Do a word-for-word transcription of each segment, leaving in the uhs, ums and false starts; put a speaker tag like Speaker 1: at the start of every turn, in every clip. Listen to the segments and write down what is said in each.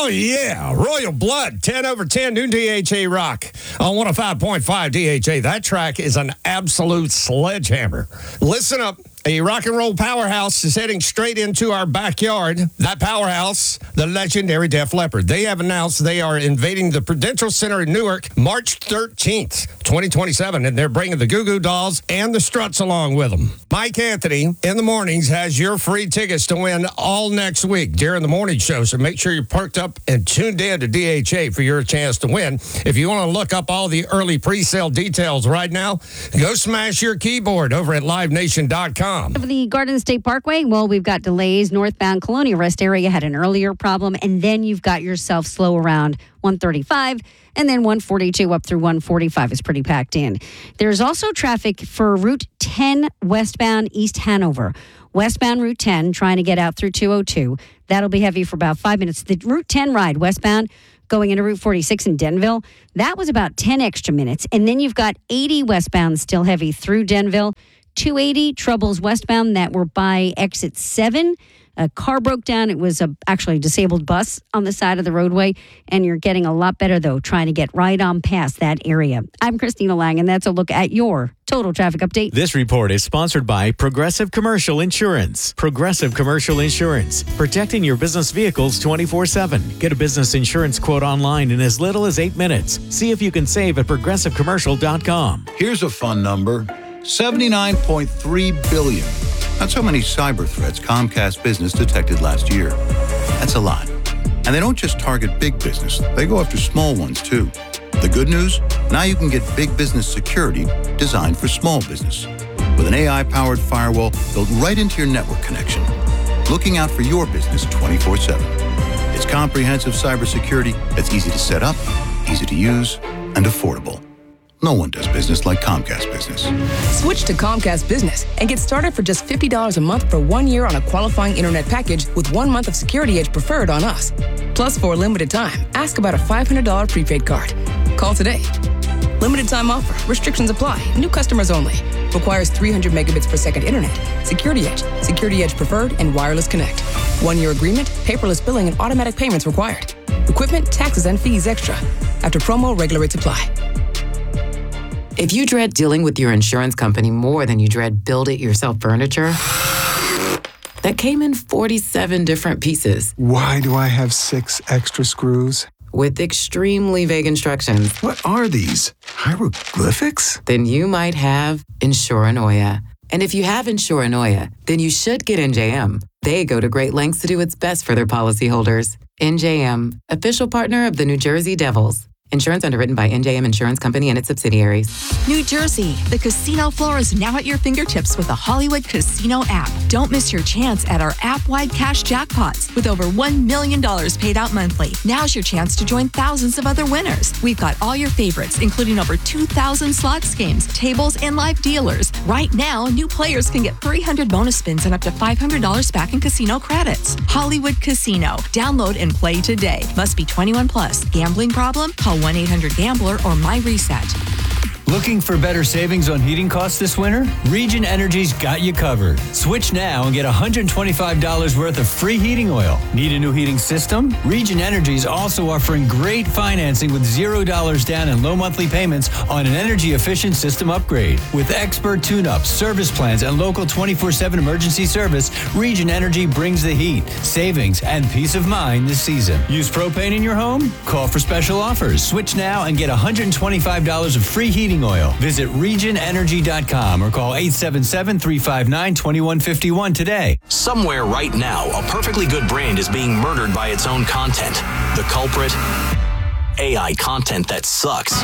Speaker 1: yeah. Royal Blood, ten over ten, new D H A Rock on one oh five point five D H A. That track is an absolute sledgehammer. Listen up. A rock and roll powerhouse is heading straight into our backyard. That powerhouse, the legendary Def Leppard. They have announced they are invading the Prudential Center in Newark March thirteenth, twenty twenty-seven, and they're bringing the Goo Goo Dolls and the Struts along with them. Mike Anthony, in the mornings, has your free tickets to win all next week during the morning show, so make sure you're perked up and tuned in to D H A for your chance to win. If you want to look up all the early pre-sale details right now, go smash your keyboard over at live nation dot com.
Speaker 2: Of the Garden State Parkway, well, we've got delays. Northbound Colonial Rest area had an earlier problem, and then you've got yourself slow around one thirty-five, and then one forty-two up through one forty-five is pretty packed in. There's also traffic for Route ten westbound East Hanover. Westbound Route ten, trying to get out through two oh two. That'll be heavy for about five minutes. The Route ten ride westbound going into Route forty-six in Denville, that was about ten extra minutes. And then you've got eighty westbound still heavy through Denville. two eighty troubles westbound that were by exit seven. A car broke down. It was a actually a disabled bus on the side of the roadway, and you're getting a lot better, though, trying to get right on past that area. I'm Christina Lang, and that's a look at your total traffic update.
Speaker 3: This report is sponsored by Progressive Commercial Insurance. Progressive Commercial Insurance, protecting your business vehicles twenty-four seven. Get a business insurance quote online in as little as eight minutes. See if you can save at progressive commercial dot com.
Speaker 4: Here's a fun number. seventy-nine point three billion. That's how many cyber threats Comcast Business detected last year. That's a lot. And they don't just target big business. They go after small ones, too. The good news? Now you can get big business security designed for small business. With an A I-powered firewall built right into your network connection. Looking out for your business twenty-four seven. It's comprehensive cybersecurity that's easy to set up, easy to use, and affordable. No one does business like Comcast Business.
Speaker 5: Switch to Comcast Business and get started for just fifty dollars a month for one year on a qualifying internet package with one month of Security Edge Preferred on us. Plus, for a limited time, ask about a five hundred dollars prepaid card. Call today. Limited time offer. Restrictions apply. New customers only. Requires three hundred megabits per second internet. Security Edge, Security Edge Preferred, and Wireless Connect. One-year agreement, paperless billing, and automatic payments required. Equipment, taxes, and fees extra. After promo, regular rates apply.
Speaker 6: If you dread dealing with your insurance company more than you dread build-it-yourself furniture that came in forty-seven different pieces.
Speaker 7: Why do I have six extra screws?
Speaker 6: With extremely vague instructions.
Speaker 7: What are these? Hieroglyphics?
Speaker 6: Then you might have Insuranoia. And if you have Insuranoia, then you should get N J M. They go to great lengths to do what's best for their policyholders. N J M, official partner of the New Jersey Devils. Insurance underwritten by N J M Insurance Company and its subsidiaries.
Speaker 8: New Jersey, the casino floor is now at your fingertips with the Hollywood Casino app. Don't miss your chance at our app-wide cash jackpots with over one million dollars paid out monthly. Now's your chance to join thousands of other winners. We've got all your favorites, including over two thousand slots games, tables, and live dealers. Right now, new players can get three hundred bonus spins and up to five hundred dollars back in casino credits. Hollywood Casino. Download and play today. Must be twenty-one plus. Gambling problem? Call one eight hundred gambler or My Reset.
Speaker 9: Looking for better savings on heating costs this winter? Region Energy's got you covered. Switch now and get one hundred twenty-five dollars worth of free heating oil. Need a new heating system? Region Energy is also offering great financing with zero dollars down and low monthly payments on an energy-efficient system upgrade. With expert tune-ups, service plans, and local twenty-four seven emergency service, Region Energy brings the heat, savings, and peace of mind this season. Use propane in your home? Call for special offers. Switch now and get one hundred twenty-five dollars of free heating oil. Visit region energy dot com or call eight seven seven, three five nine, two one five one today.
Speaker 10: Somewhere right now, a perfectly good brand is being murdered by its own content. The culprit? A I content that sucks.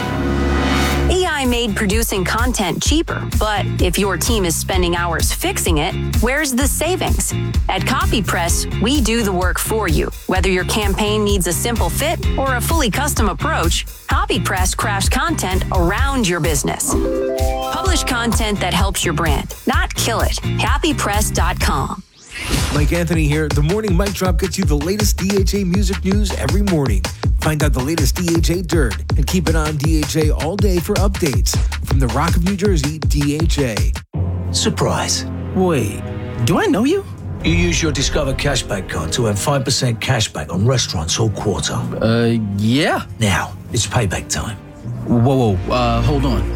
Speaker 11: A I made producing content cheaper, but if your team is spending hours fixing it, where's the savings? At CopyPress, we do the work for you. Whether your campaign needs a simple fit or a fully custom approach, CopyPress crafts content around your business. Publish content that helps your brand, not kill it. copy press dot com.
Speaker 12: Mike Anthony here. The Morning Mic Drop gets you the latest D H A music news every morning. Find out the latest D H A dirt and keep it on D H A all day for updates. From the Rock of New Jersey, D H A.
Speaker 13: Surprise. Wait, do I know you? You use your Discover cashback card to earn five percent cashback on restaurants all quarter.
Speaker 14: Uh, yeah.
Speaker 13: Now, it's payback time.
Speaker 14: Whoa, whoa, uh, hold on.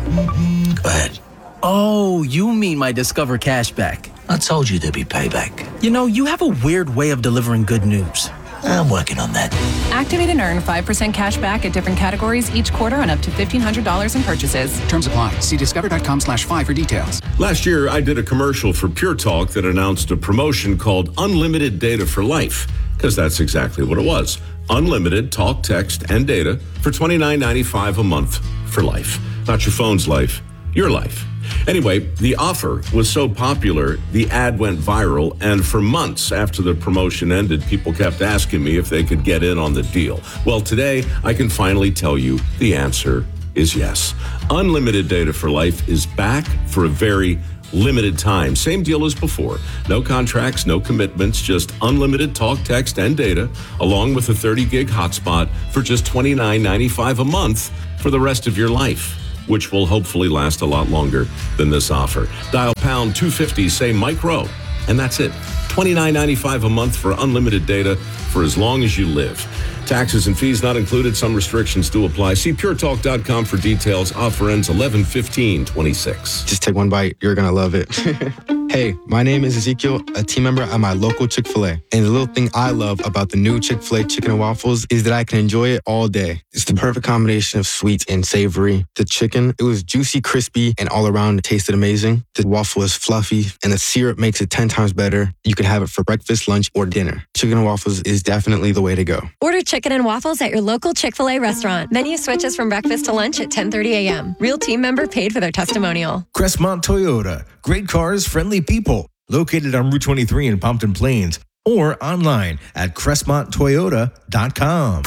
Speaker 13: Go ahead.
Speaker 14: Oh, you mean my Discover cashback.
Speaker 13: I told you there'd be payback.
Speaker 14: You know, you have a weird way of delivering good news.
Speaker 13: I'm working on that.
Speaker 15: Activate and earn five percent cash back at different categories each quarter on up to fifteen hundred dollars in purchases.
Speaker 16: Terms apply. See discover.com slash five for details.
Speaker 17: Last year, I did a commercial for Pure Talk that announced a promotion called Unlimited Data for Life, because that's exactly what it was. Unlimited talk, text, and data for twenty-nine ninety-five a month for life. Not your phone's life, your life. Anyway, the offer was so popular, the ad went viral, and for months after the promotion ended, people kept asking me if they could get in on the deal. Well, today, I can finally tell you the answer is yes. Unlimited Data for Life is back for a very limited time. Same deal as before. No contracts, no commitments, just unlimited talk, text, and data, along with a thirty gig hotspot for just twenty-nine ninety-five a month for the rest of your life, which will hopefully last a lot longer than this offer. Dial pound two fifty, say Mike Rowe, and that's it. twenty-nine ninety-five a month for unlimited data for as long as you live. Taxes and fees not included. Some restrictions do apply. See pure talk dot com for details. Offer ends eleven fifteen twenty-six.
Speaker 18: Just take one bite. You're going to love it. Hey, my name is Ezekiel, a team member at my local Chick-fil-A. And the little thing I love about the new Chick-fil-A chicken and waffles is that I can enjoy it all day. It's the perfect combination of sweet and savory. The chicken, it was juicy, crispy, and all around it tasted amazing. The waffle is fluffy, and the syrup makes it ten times better. You can have it for breakfast, lunch, or dinner. Chicken and waffles is definitely the way to go.
Speaker 19: Order chicken and waffles at your local Chick-fil-A restaurant. Menu switches from breakfast to lunch at ten thirty a.m. Real team member paid for their testimonial.
Speaker 12: Crestmont Toyota. Great cars, friendly people. Located on Route twenty-three in Pompton Plains or online at crestmont toyota dot com.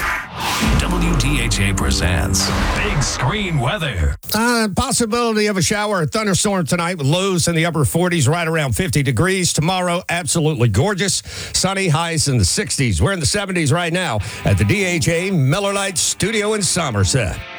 Speaker 20: W D H A presents Big Screen Weather.
Speaker 1: Uh, possibility of a shower or thunderstorm tonight with lows in the upper forties, right around fifty degrees. Tomorrow, absolutely gorgeous. Sunny, highs in the sixties. We're in the seventies right now at the D H A Miller Lite Studio in Somerset.